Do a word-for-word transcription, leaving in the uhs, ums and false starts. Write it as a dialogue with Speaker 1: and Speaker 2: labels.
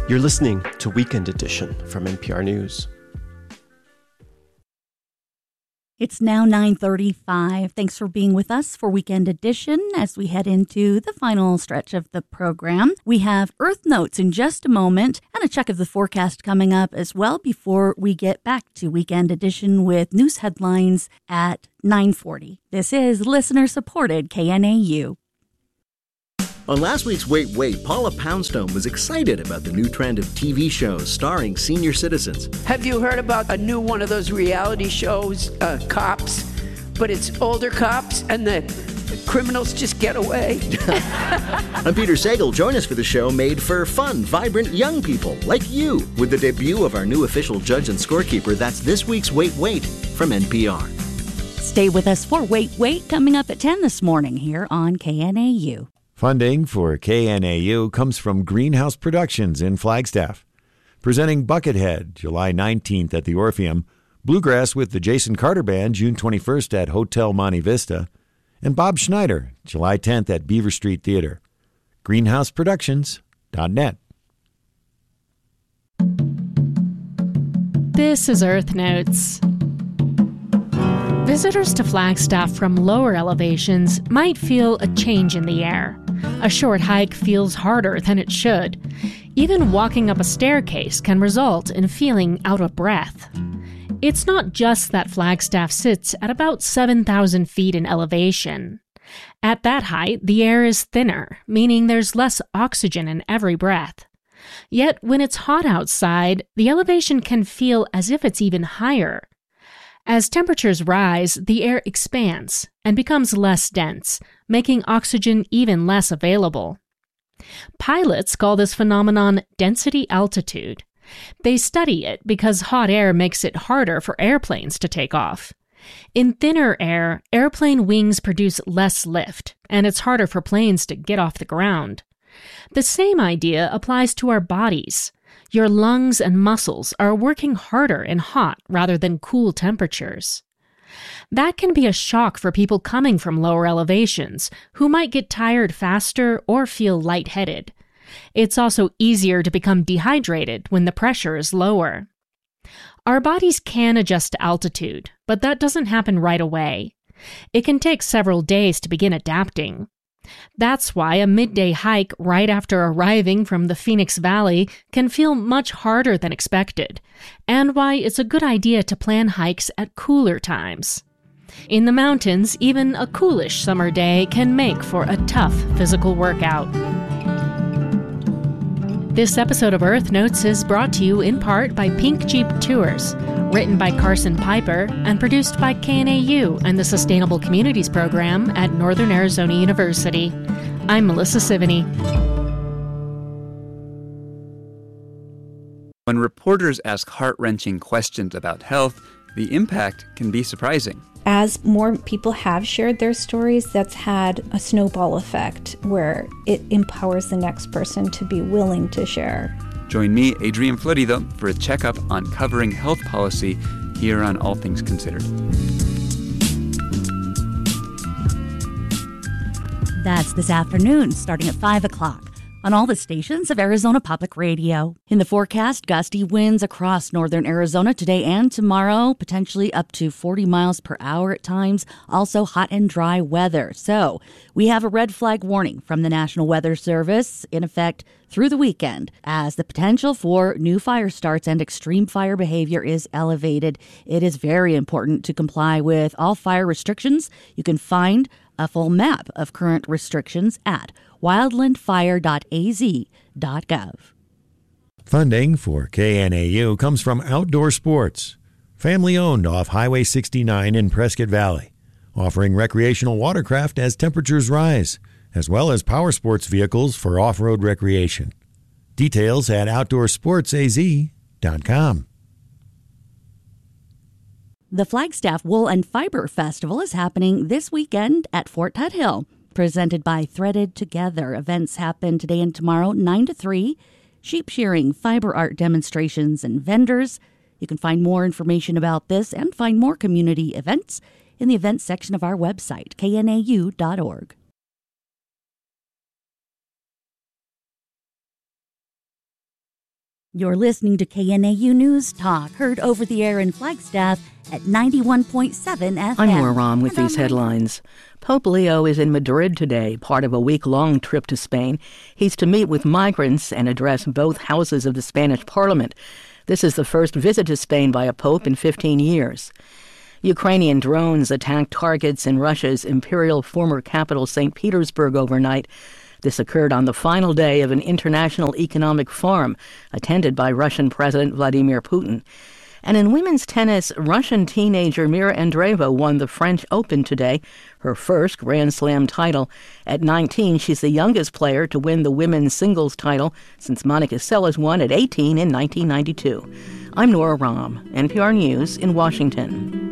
Speaker 1: You're listening to Weekend Edition from N P R News.
Speaker 2: It's now nine thirty-five. Thanks for being with us for Weekend Edition as we head into the final stretch of the program. We have Earth Notes in just a moment and a check of the forecast coming up as well before we get back to Weekend Edition with news headlines at nine forty. This is listener-supported K N A U.
Speaker 3: On last week's Wait, Wait, Paula Poundstone was excited about the new trend of T V shows starring senior citizens.
Speaker 4: Have you heard about a new one of those reality shows, uh, Cops, but it's older cops and the criminals just get away?
Speaker 3: I'm Peter Sagal. Join us for the show made for fun, vibrant young people like you with the debut of our new official judge and scorekeeper. That's this week's Wait, Wait from N P R.
Speaker 2: Stay with us for Wait, Wait coming up at ten this morning here on K N A U.
Speaker 5: Funding for K N A U comes from Greenhouse Productions in Flagstaff. Presenting Buckethead, July nineteenth at the Orpheum, Bluegrass with the Jason Carter Band, June twenty-first at Hotel Monte Vista, and Bob Schneider, July tenth at Beaver Street Theater. greenhouse productions dot net.
Speaker 6: This is Earth Notes. Visitors to Flagstaff from lower elevations might feel a change in the air. A short hike feels harder than it should. Even walking up a staircase can result in feeling out of breath. It's not just that Flagstaff sits at about seven thousand feet in elevation. At that height, the air is thinner, meaning there's less oxygen in every breath. Yet when it's hot outside, the elevation can feel as if it's even higher. As temperatures rise, the air expands and becomes less dense, making oxygen even less available. Pilots call this phenomenon density altitude. They study it because hot air makes it harder for airplanes to take off. In thinner air, airplane wings produce less lift, and it's harder for planes to get off the ground. The same idea applies to our bodies. Your lungs and muscles are working harder in hot rather than cool temperatures. That can be a shock for people coming from lower elevations, who might get tired faster or feel lightheaded. It's also easier to become dehydrated when the pressure is lower. Our bodies can adjust to altitude, but that doesn't happen right away. It can take several days to begin adapting. That's why a midday hike right after arriving from the Phoenix Valley can feel much harder than expected, and why it's a good idea to plan hikes at cooler times. In the mountains, even a coolish summer day can make for a tough physical workout. This episode of Earth Notes is brought to you in part by Pink Jeep Tours, written by Carson Piper and produced by K N A U and the Sustainable Communities Program at Northern Arizona University. I'm Melissa Sivany.
Speaker 7: When reporters ask heart-wrenching questions about health, the impact can be surprising.
Speaker 8: As more people have shared their stories, that's had a snowball effect where it empowers the next person to be willing to share.
Speaker 7: Join me, Adrian Florido, for a checkup on covering health policy here on All Things Considered.
Speaker 2: That's this afternoon, starting at five o'clock. On all the stations of Arizona Public Radio. In the forecast, gusty winds across northern Arizona today and tomorrow, potentially up to forty miles per hour at times. Also hot and dry weather. So we have a red flag warning from the National Weather Service in effect through the weekend as the potential for new fire starts and extreme fire behavior is elevated. It is very important to comply with all fire restrictions. You can find a full map of current restrictions at wildland fire dot a z dot gov.
Speaker 5: Funding for K N A U comes from Outdoor Sports, family-owned off Highway sixty-nine in Prescott Valley, offering recreational watercraft as temperatures rise, as well as power sports vehicles for off-road recreation. Details at outdoor sports a z dot com.
Speaker 2: The Flagstaff Wool and Fiber Festival is happening this weekend at Fort Tuthill. Presented by Threaded Together. Events happen today and tomorrow, nine to three. Sheep shearing, fiber art demonstrations, and vendors. You can find more information about this and find more community events in the events section of our website, k n a u dot org. You're listening to K N A U News Talk, heard over the air in Flagstaff at ninety-one point seven F M.
Speaker 9: I'm Nora Rahm with these headlines. Pope Leo is in Madrid today, part of a week-long trip to Spain. He's to meet with migrants and address both houses of the Spanish parliament. This is the first visit to Spain by a pope in fifteen years. Ukrainian drones attacked targets in Russia's imperial former capital, Saint Petersburg, overnight. This occurred on the final day of an international economic forum attended by Russian President Vladimir Putin. And in women's tennis, Russian teenager Mira Andreeva won the French Open today, her first Grand Slam title. At nineteen, she's the youngest player to win the women's singles title since Monica Seles won at eighteen in nineteen ninety-two. I'm Nora Rahm, N P R News in Washington.